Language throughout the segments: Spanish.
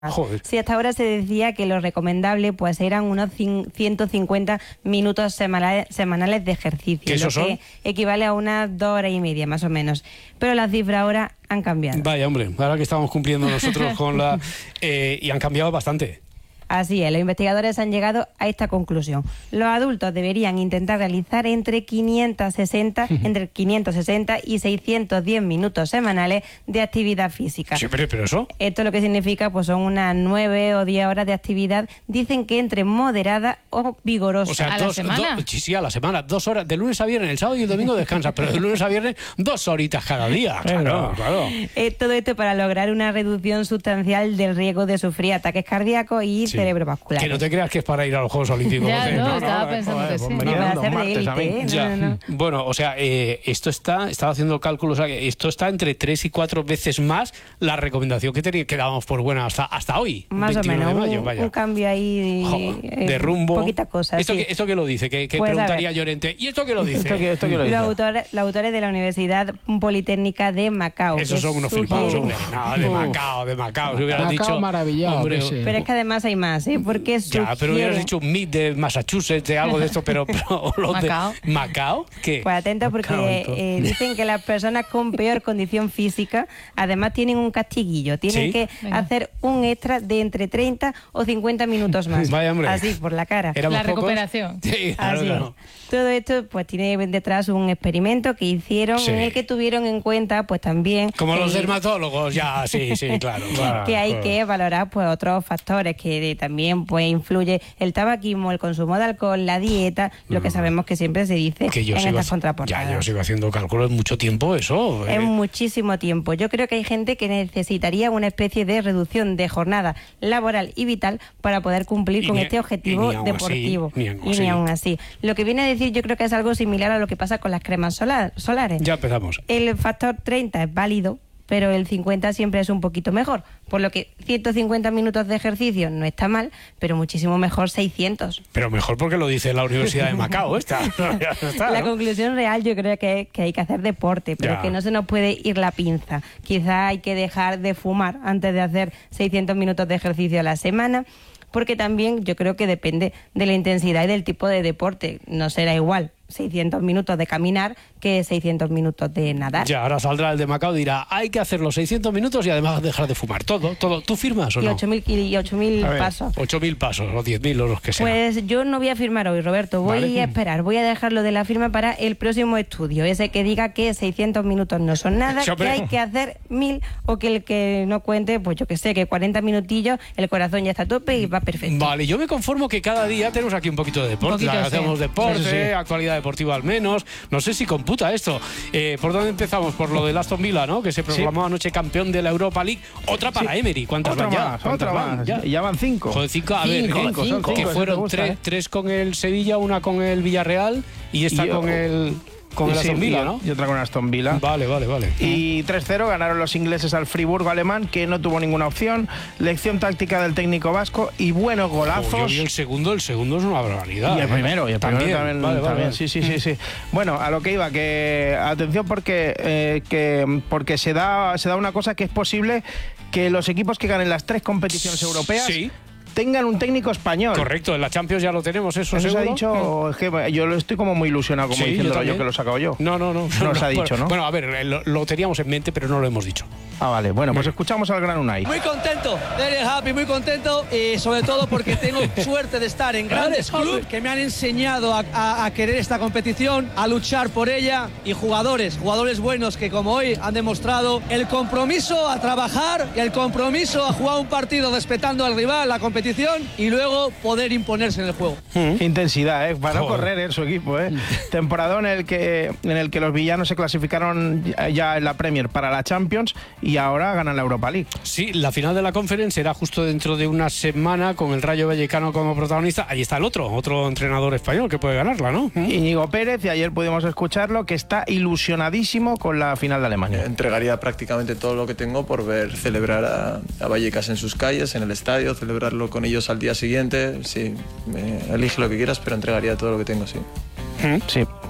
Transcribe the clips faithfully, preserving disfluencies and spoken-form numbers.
Joder. Sí, hasta ahora se decía que lo recomendable pues eran unos ciento cincuenta minutos semanales, semanales de ejercicio, ¿Qué lo esos que son? equivale a unas dos horas y media más o menos. Pero las cifras ahora han cambiado. Vaya, hombre, ahora que estamos cumpliendo nosotros con la... Eh, y han cambiado bastante. Así es, los investigadores han llegado a esta conclusión. Los adultos deberían intentar realizar entre quinientos sesenta, entre quinientos sesenta y seiscientos diez minutos semanales de actividad física. Sí, pero, pero eso... Esto lo que significa pues son unas nueve o diez horas de actividad, dicen que entre moderada o vigorosa. O sea, ¿A la dos, semana? dos- sí, sí, a la semana. Dos horas, de lunes a viernes, el sábado y el domingo descansas, pero de lunes a viernes, dos horitas cada día. Claro, claro. Eh, todo esto para lograr una reducción sustancial del riesgo de sufrir ataques cardíacos y Sí. cerebrovasculares. Que no te creas que es para ir a los Juegos Olímpicos. Ya, ¿eh? no, estaba pensando que sí. Ni venían para los ser de martes a mí. élite, ¿eh? No, Ya. no, no. Bueno, o sea, eh, esto está, estaba haciendo cálculos, o sea, que esto está entre tres y cuatro veces más la recomendación que, tenía, que dábamos por buena hasta, hasta hoy. Más o veintiuno menos, de mayo, un, vaya. un cambio ahí Joder, eh, de rumbo. Poquita cosa, ¿Esto, sí. que, ¿Esto qué lo dice? Que, que Pues, a preguntaría ver. Llorente. ¿Y esto qué lo dice? ¿Esto qué, esto qué lo Los dice? autores, los autores de la Universidad Politécnica de Macao. Esos que son unos sugieren- flipados, hombre. No, de Uf. Macao, de Macao. Si hubieras Macao dicho, maravillado, hombre, que sí. Pero es que además hay más, ¿eh? Porque ya, pero hubieras sugieren- dicho un M I T de Massachusetts, de algo de esto, pero, pero los Macao. de Macao, ¿qué? Pues atento porque Macao, eh, dicen que las personas con peor condición física además tienen un castiguillo, tienen ¿Sí? que Venga. hacer un extra de entre treinta o cincuenta minutos más. Vaya, hombre. Así, por la cara. ¿Éramos La pocos? recuperación. Sí, claro, Así claro. es. Todo esto pues tiene detrás un experimento que hicieron Sí. en el que tuvieron en cuenta pues también Como los eh, dermatólogos, ya, sí, sí, claro. claro, que hay claro. que valorar pues otros factores que también pues influye el tabaquismo, el consumo de alcohol, la dieta, lo que sabemos que siempre se dice Que yo en sigo estas haci- contraportadas. Ya, yo sigo haciendo cálculos mucho tiempo, eso. eh. Es muchísimo tiempo. Yo creo que hay gente que necesitaría una especie de reducción de jornada laboral y vital para poder cumplir Y con ni- este y objetivo ni aun deportivo. así, ni aun y así. ni aún así. Lo que viene a decir yo creo que es algo similar a lo que pasa con las cremas solar- solares. Ya empezamos. El factor treinta es válido, pero el cincuenta siempre es un poquito mejor. Por lo que ciento cincuenta minutos de ejercicio no está mal, pero muchísimo mejor seiscientos. Pero mejor porque lo dice la Universidad de Macao, esta. Ya está, La ¿no? conclusión real yo creo que es que hay que hacer deporte, pero Ya. que no se nos puede ir la pinza. Quizá hay que dejar de fumar antes de hacer seiscientos minutos de ejercicio a la semana, porque también yo creo que depende de la intensidad y del tipo de deporte. No será igual seiscientos minutos de caminar que seiscientos minutos de nadar. Ya, ahora saldrá el de Macao y dirá, hay que hacer los seiscientos minutos y además dejar de fumar. Todo, todo. ¿Tú firmas o Y no? ocho mil y ocho mil A ver, pasos. ocho mil pasos o diez mil o los que sean. Pues yo no voy a firmar hoy, Roberto. Voy Vale. a esperar. Voy a dejarlo de la firma para el próximo estudio. Ese que diga que seiscientos minutos no son nada, Sí, que hombre. hay que hacer mil o que el que no cuente, pues yo que sé, que cuarenta minutillos, el corazón ya está a tope y va perfecto. Vale, yo me conformo que cada día tenemos aquí un poquito de deporte. Un poquito, O sea, hacemos sí. deporte, Sí, sí, sí. actualidad deportiva al menos. No sé si computa esto. Eh, ¿Por dónde empezamos? Por lo del Aston Villa, ¿no? Que se proclamó anoche campeón de la Europa League. Otra para Emery. ¿Cuántas Otra van ya? más, ¿Cuántas otra van más. ya? Ya van cinco. Joder, cinco. A ver, Cinco, eh, cinco, son que cinco, eso fueron te gusta, tres, ¿eh? tres con el Sevilla, una con el Villarreal y esta Y- con el con el y sí, Aston Villa, y- ¿no? Y otra con Aston Villa. Vale, vale, vale. Y tres cero ganaron los ingleses al Friburgo alemán, que no tuvo ninguna opción. Lección táctica del técnico vasco y buenos Oh, yo golazos. vi el segundo, el segundo es una barbaridad. Y el ¿eh? primero, y el primero también. Vale, vale, también. vale. Sí, sí, sí, sí. Bueno, a lo que iba, que atención porque, eh, que, porque se da, se da una cosa que es posible que los equipos que ganen las tres competiciones europeas Sí. tengan un técnico español. Correcto, en la Champions ya lo tenemos, eso, ¿Eso se ha seguro. dicho? Es que yo lo estoy como muy ilusionado, como Sí, yo diciéndolo yo, también. que lo he sacado yo. No, no, no. No se ha dicho, Bueno, ¿no? Bueno, a ver, eh, lo, lo teníamos en mente, pero no lo hemos dicho. Ah, vale. Bueno, pues escuchamos al gran Unai. Muy contento, very happy, muy contento y sobre todo porque tengo suerte de estar en grandes clubes que me han enseñado a, a- a querer esta competición, a luchar por ella y jugadores, jugadores buenos que como hoy han demostrado el compromiso a trabajar y el compromiso a jugar un partido respetando al rival, la competición y luego poder imponerse en el juego. Qué intensidad, ¿eh? Para no Joder. correr en su equipo, ¿eh? Temporadón en el que en el que los villanos se clasificaron ya- ya en la Premier para la Champions y ahora ganan la Europa League. Sí, la final de la Conference será justo dentro de una semana con el Rayo Vallecano como protagonista. Ahí está el otro, otro entrenador español que puede ganarla, ¿no? Íñigo Pérez, y ayer pudimos escucharlo, que está ilusionadísimo con la final de Alemania. Entregaría prácticamente todo lo que tengo por ver celebrar a, a Vallecas en sus calles, en el estadio, celebrarlo con ellos al día siguiente. Sí, me, elige lo que quieras, pero entregaría todo lo que tengo, sí. Sí,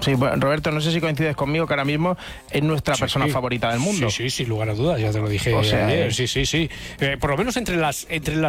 Sí, bueno, Roberto, no sé si coincides conmigo que ahora mismo es nuestra Sí, persona sí. favorita del mundo. Sí, sí, sin lugar a dudas, ya te lo dije O sea, ayer. eh. Sí, sí, sí. Eh, por lo menos entre las entre las